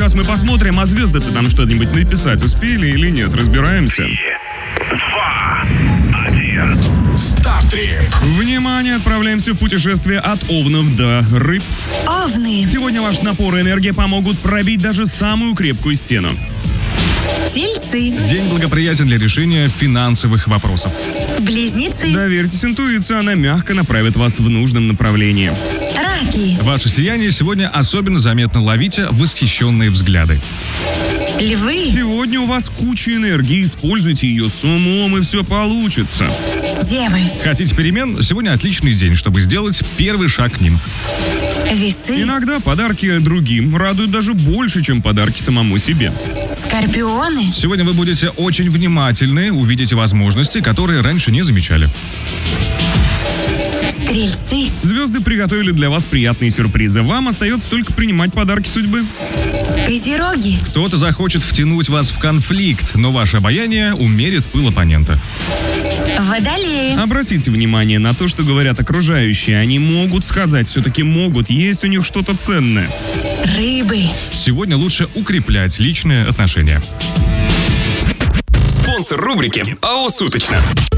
Сейчас мы посмотрим, а звезды-то нам что-нибудь написать успели или нет. Разбираемся. 3, 2, 1. Стартрип. Внимание, отправляемся в путешествие от овнов до рыб. Овны, Сегодня ваш напор и энергия помогут пробить даже самую крепкую стену. тельцы, День благоприятен для решения финансовых вопросов. близнецы, Доверьтесь интуиции, она мягко направит вас в нужном направлении. раки, Ваше сияние сегодня особенно заметно, ловите восхищенные взгляды. львы, Сегодня у вас куча энергии, используйте ее с умом, и все получится. девы, Хотите перемен? Сегодня отличный день, чтобы сделать первый шаг к ним. весы, Иногда подарки другим радуют даже больше, чем подарки самому себе. скорпионы, Сегодня вы будете очень внимательны, увидите возможности, которые раньше не замечали. стрельцы, Звезды приготовили для вас приятные сюрпризы. Вам остается только принимать подарки судьбы. козероги, Кто-то захочет втянуть вас в конфликт, но ваше обаяние умерит пыл оппонента. водолеи, Обратите внимание на то, что говорят окружающие. Они могут сказать, все-таки могут, есть у них что-то ценное. рыбы. Сегодня лучше укреплять личные отношения. Спонсор рубрики АО «Суточно».